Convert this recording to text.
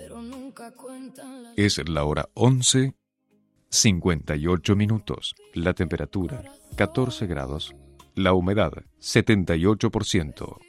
Es la hora 11:58. La temperatura 14 grados. La humedad 78%.